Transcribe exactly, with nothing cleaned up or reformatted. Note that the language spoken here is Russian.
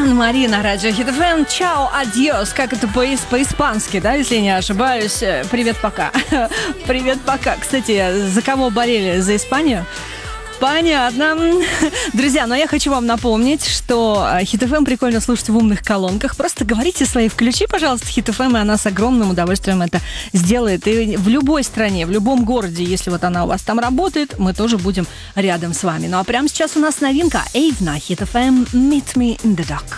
Марина, Радио Хит эф эм. Чао, адьос. Как это по- по-испански, да, если не ошибаюсь. Привет, пока. Привет, пока. Кстати, за кого болели? За Испанию? Понятно. Друзья, но я хочу вам напомнить, что Хит эф эм прикольно слушать в умных колонках. Просто говорите свои, включи, пожалуйста, Хит эф эм, и она с огромным удовольствием это сделает. И в любой стране, в любом городе, если вот она у вас там работает, мы тоже будем рядом с вами. Ну а прямо сейчас у нас новинка. Эйв на Хит эф эм, Meet Me in the Dark.